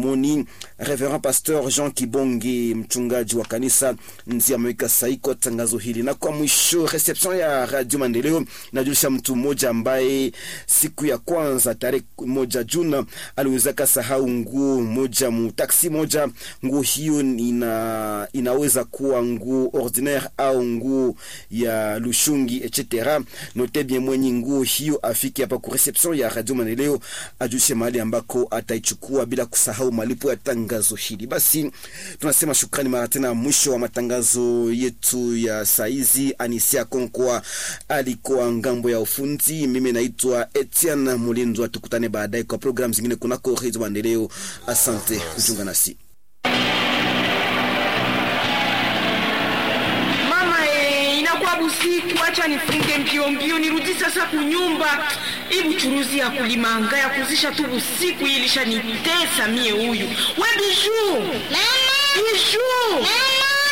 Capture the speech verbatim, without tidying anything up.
Moni, Reverend Pastor Jean Kibongi, mchungaji wa kanisa Nzia ameweka sahihi kwa tangazo hili. Na kwa mwisho reception ya Radio Maendeleo najulisha mtu mmoja ambaye siku ya kwanza tarehe moja Juni aliweza kasahau nguo moja mu taksi moja. Nguo hiyo ina inaweza kuwa nguo ordinaire au nguo ya lushungi et cetera. Note bien mwenye nguo hiyo afike hapa kwa reception ya Radio Maendeleo ajulishe mahali ambako ataichukua bila kusahau malipo ya tangazo hili. Basi tunasema shukrani mara tena. Mwisho wa matangazo yetu ya saizi. Anisia Konkwa alikuwa ngambo ya ufundi. Mimi naitwa Etienne Mulindwa. Tukutane baadaye kwa program zingine kunako Radio Maendeleo. Asante kujiunga nasi. Usiku acha nifunge mbio mbio nirudi sasa kunyumba. Ibu churuzi ya kulimanga ya kuzisha tu usiku ilisha nitesa mie huyu. We Bijou! Mama! Bijou! Mama!